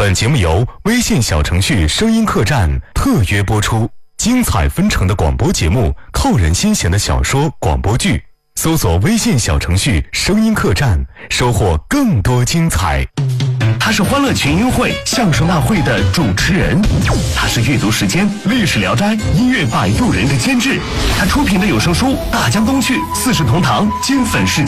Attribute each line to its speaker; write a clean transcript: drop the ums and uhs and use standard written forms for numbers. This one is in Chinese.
Speaker 1: 本节目由微信小程序声音客栈特约播出，精彩纷呈的广播节目，扣人心弦的小说广播剧，搜索微信小程序声音客栈，收获更多精彩。
Speaker 2: 他是欢乐群英会相声大会的主持人，他是阅读时间历史聊斋音乐摆渡人的监制，他出品的有声书《大江东去》《四世同堂》金粉世